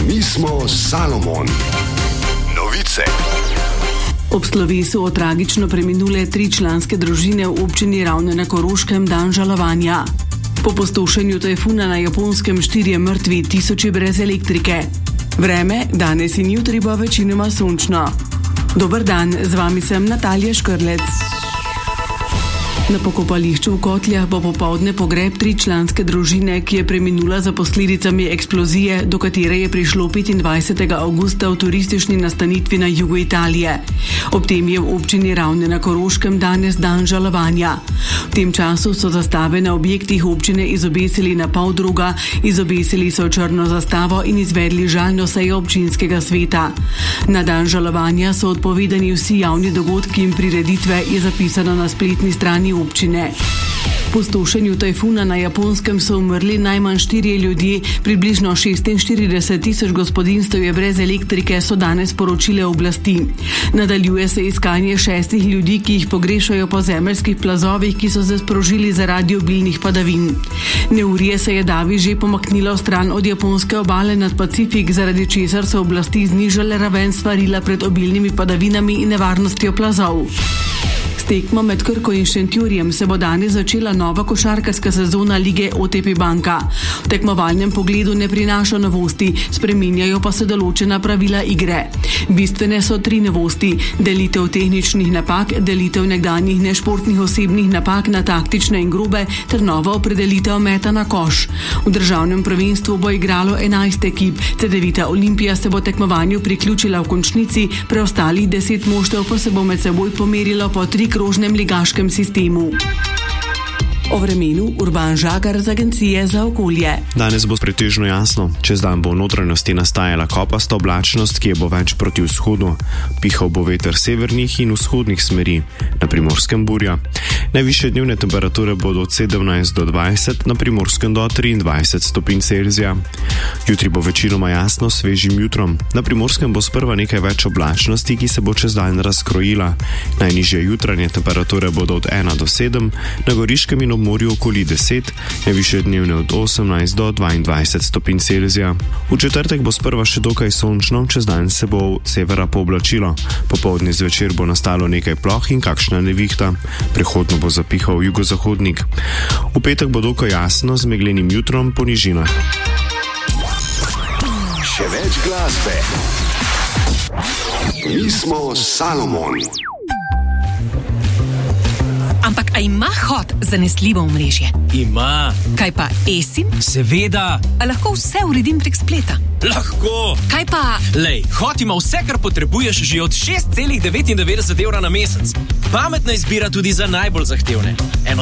Mi smo Salomon. Novice. Ob slovesu o tragično preminule 3-članske družine v občini Ravne na Koroškem dan žalovanja. Po pustošenju tajfuna na Japonskem 4 mrtvi, tisoči brez elektrike. Vreme danes in jutri bo večinoma sončno. Dober dan, z vami sem Natalija Škrlec. Na pokopališču v Kotljah bo popoldne pogreb 3-članske družine, ki je preminula za posledicami eksplozije, do katere je prišlo 25. avgusta v turistični nastanitvi na jugu Italije. Ob tem je v občini Ravne na Koroškem danes dan žalovanja. V tem času so zastave na objektih občine izobesili na poldruga, izobesili so črno zastavo in izvedli žalno sejo občinskega sveta. Na dan žalovanja so odpovedani vsi javni dogodki in prireditve, je zapisano na spletni strani občine. Po pustošenju tajfuna na Japonskem so umrli najmanj 4 ljudje, približno 46 tisoč gospodinjstev je brez elektrike, so danes poročile oblasti. Nadaljuje se iskanje 6 ljudi, ki jih pogrešajo po zemeljskih plazovih, ki so se sprožili zaradi obilnih padavin. Neurje se je davi že pomaknilo stran od japonske obale nad Pacifik, zaradi česar so oblasti znižale raven svarila pred obilnimi padavinami in nevarnostjo plazov. S tekmo med Krko in Šentjurjem se bo danes začela nova košarkarska sezona lige OTP Banka. V tekmovalnem pogledu ne prinaša novosti, spreminjajo pa se določena pravila igre. Bistvene so 3 novosti: delitev tehničnih napak, delitev nekdanjih nešportnih osebnih napak na taktične in grobe ter nova opredelitev meta na koš. V državnem prvenstvu bo igralo 11 ekip, Cedevita Olimpija se bo tekmovanju priključila v končnici, preostalih 10 moštev pa se bo med seboj pomerilo po 3-krožnem ligaškem sistemu. O vremenu Urban Žagar z Agencije za okolje. Danes bo pretežno jasno. Čez dan bo v notranjosti nastajala kopasta oblačnost, ki je bo več proti vzhodu. Pihal bo veter severnih in vzhodnih smeri, na Primorskem burja. Najvišje dnevne temperature bodo od 17 do 20, na Primorskem do 23 stopinj Celzija. Jutri bo večinoma jasno s svežim jutrom. Na Primorskem bo sprva nekaj več oblačnosti, ki se bo čez dan razkrojila. Najnižje jutranje temperature bodo od 1 do 7, na Goriškem in ob morju okoli 10, najvišje dnevne od 18 do 22 stopinj Celzija. V četrtek bo sprva še dokaj sončno, čez dan se bo od severa pooblačilo. Popoldne zvečer bo nastalo nekaj ploh in kakšna nevihta. Prehodno bo zapihal jugozahodnik. V petek bo dokaj jasno z meglenim jutrom po nižinah. Še več glasbe. Mi smo Salomon. Ampak a ima Hot zanesljivo omrežje? Ima. Kaj pa eSIM? Seveda. A lahko vse uredim prek spleta? Lahko. Kaj pa... Lej, Hot ima vse, kar potrebuješ že od 6,99 € na mesec. Pametna izbira tudi za najbolj zahtevne.